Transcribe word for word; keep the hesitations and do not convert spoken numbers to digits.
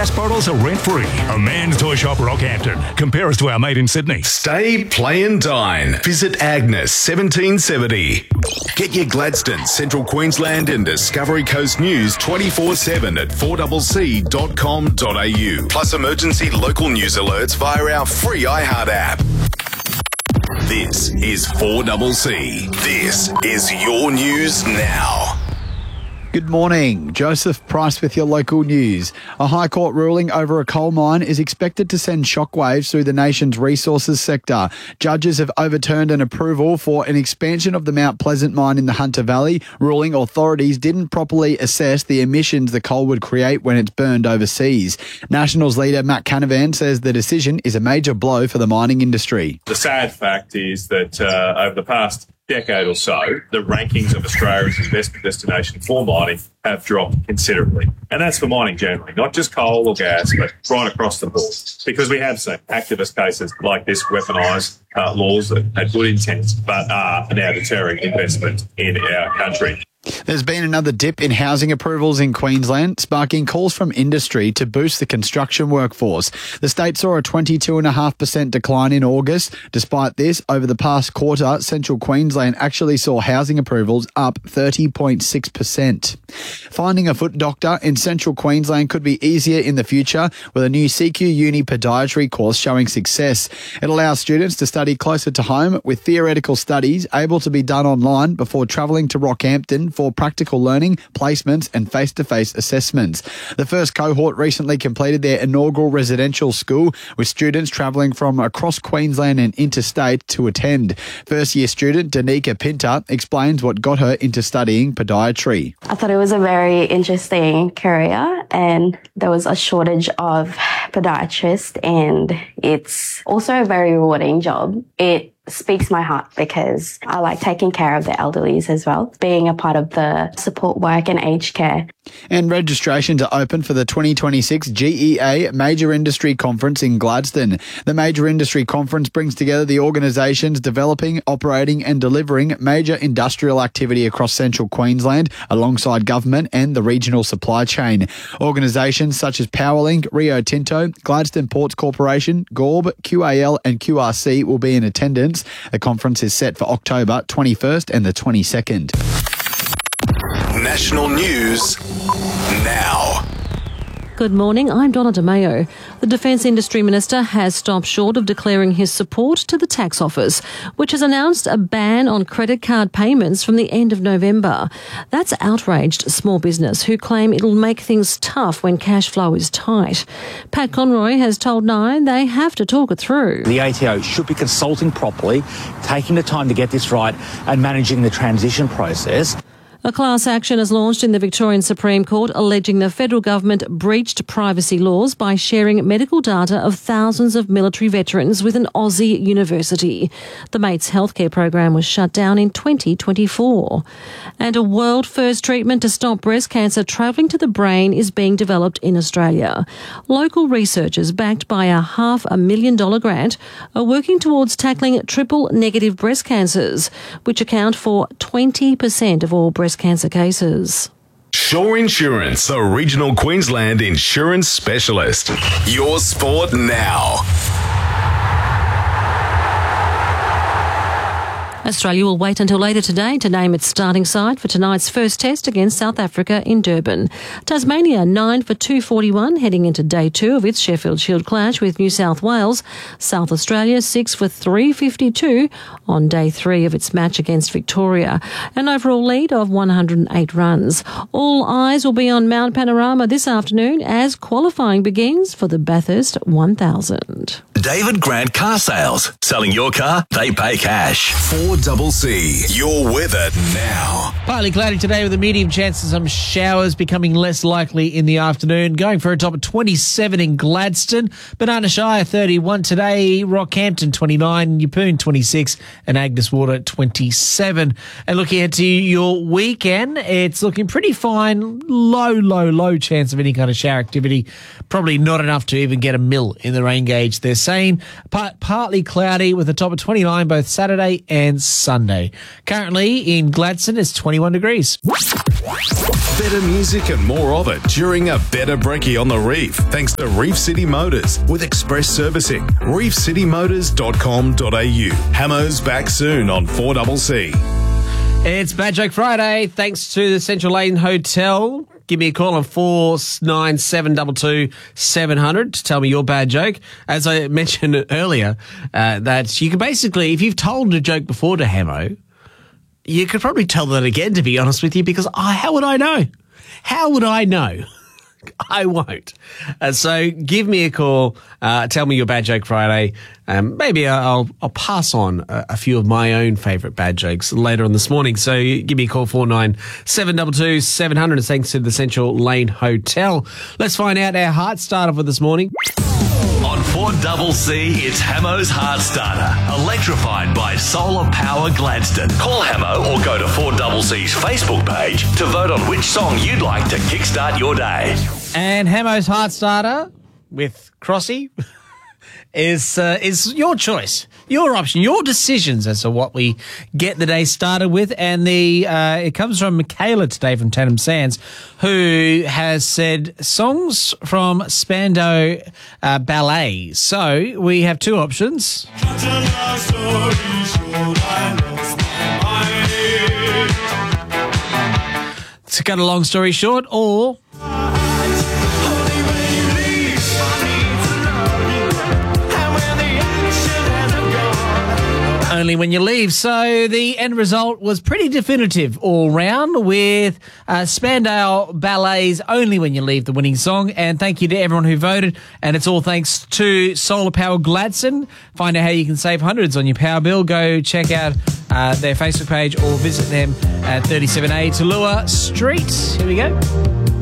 gas bottles are rent-free. A man's toy shop, Rockhampton. Compare us to our mate in Sydney. Stay, play and dine. Visit Agnes seventeen seventy. Get your Gladstone, Central Queensland and Discovery Coast news twenty-four seven at four c c dot com dot a u. Plus emergency local news alerts via our free iHeart app. This is four C C. This is your news now. Good morning. Joseph Price with your local news. A High Court ruling over a coal mine is expected to send shockwaves through the nation's resources sector. Judges have overturned an approval for an expansion of the Mount Pleasant mine in the Hunter Valley, ruling authorities didn't properly assess the emissions the coal would create when it's burned overseas. Nationals leader Matt Canavan says the decision is a major blow for the mining industry. The sad fact is that uh, over the past decade or so, the rankings of Australia as investment destination for mining have dropped considerably. And that's for mining generally, not just coal or gas, but right across the board. Because we have seen activist cases like this weaponise uh, laws that had good intent, but are now deterring investment in our country. There's been another dip in housing approvals in Queensland, sparking calls from industry to boost the construction workforce. The state saw a twenty-two point five percent decline in August. Despite this, over the past quarter, Central Queensland actually saw housing approvals up thirty point six percent. Finding a foot doctor in Central Queensland could be easier in the future with a new C Q Uni podiatry course showing success. It allows students to study closer to home with theoretical studies able to be done online before travelling to Rockhampton for practical learning, placements and face-to-face assessments. The first cohort recently completed their inaugural residential school with students travelling from across Queensland and interstate to attend. First-year student Danica Pinter explains what got her into studying podiatry. I thought it was a very interesting career and there was a shortage of podiatrists and it's also a very rewarding job. It speaks my heart because I like taking care of the elderlies as well, being a part of the support work and aged care. And registrations are open for the twenty twenty-six G E A Major Industry Conference in Gladstone. The Major Industry Conference brings together the organisations developing, operating and delivering major industrial activity across central Queensland alongside government and the regional supply chain. Organisations such as Powerlink, Rio Tinto, Gladstone Ports Corporation, Gorb, Q A L and Q R C will be in attendance. The conference is set for October twenty-first and the twenty-second. National news now. Good morning, I'm Donna DeMayo. The Defence Industry Minister has stopped short of declaring his support to the Tax Office, which has announced a ban on credit card payments from the end of November. That's outraged small business who claim it'll make things tough when cash flow is tight. Pat Conroy has told Nine they have to talk it through. The A T O should be consulting properly, taking the time to get this right and managing the transition process. A class action is launched in the Victorian Supreme Court alleging the federal government breached privacy laws by sharing medical data of thousands of military veterans with an Aussie university. The Mates healthcare program was shut down in twenty twenty-four. And a world-first treatment to stop breast cancer travelling to the brain is being developed in Australia. Local researchers, backed by a half a million dollar grant, are working towards tackling triple-negative breast cancers, which account for twenty percent of all breast cancer cases. Shore Insurance, the regional Queensland insurance specialist. Your sport now. Australia will wait until later today to name its starting side for tonight's first test against South Africa in Durban. Tasmania nine for two forty-one heading into day two of its Sheffield Shield clash with New South Wales. South Australia six for three fifty-two on day three of its match against Victoria. An overall lead of one hundred eight runs. All eyes will be on Mount Panorama this afternoon as qualifying begins for the Bathurst one thousand. David Grant Car Sales. Selling your car, they pay cash. four C C. Your weather now. Partly cloudy today with a medium chance of some showers becoming less likely in the afternoon. Going for a top of twenty-seven in Gladstone. Banana Shire thirty-one today. Rockhampton twenty-nine. Yeppoon twenty-six. And Agnes Water twenty-seven. And looking ahead to your weekend, it's looking pretty fine. Low, low, low chance of any kind of shower activity. Probably not enough to even get a mil in the rain gauge, they're saying. Part, partly cloudy with a top of twenty-nine both Saturday and Sunday. Currently in Gladstone, it's twenty-one degrees. Better music and more of it during a better brekkie on the Reef. Thanks to Reef City Motors with express servicing. reef city motors dot com dot a u. Hamo's back soon on four C C. It's Bad Joke Friday. Thanks to the Central Lane Hotel. Give me a call on four nine seven two two seven zero zero to tell me your bad joke. As I mentioned earlier, uh, that you can basically, if you've told a joke before to Hamo, you could probably tell that again, to be honest with you, because I, how would I know? How would I know? I won't. Uh, so give me a call. Uh, tell me your Bad Joke Friday. Um, maybe I'll I'll pass on a, a few of my own favourite bad jokes later on this morning. So give me a call, four nine seven two two seven zero zero. Thanks to the Central Lane Hotel. Let's find out our heart starter for this morning. On four C C, it's Hamo's Heart Starter, electrified by solar power Gladstone. Call Hamo or go to four C C's Facebook page to vote on which song you'd like to kickstart your day. And Hamo's Heart Starter with Crossy is uh, is your choice, your option, your decisions as to what we get the day started with. And the uh, it comes from Michaela today from Tatham Sands, who has said songs from Spandau uh, Ballet. So we have two options. To cut a long story short, or Only When You Leave. So the end result was pretty definitive all round, with uh, Spandau Ballet's Only When You Leave the winning song. And thank you to everyone who voted. And it's all thanks to Solar Power Gladstone. Find out how you can save hundreds on your power bill. Go check out uh, their Facebook page or visit them at thirty-seven A Talua Street. Here we go.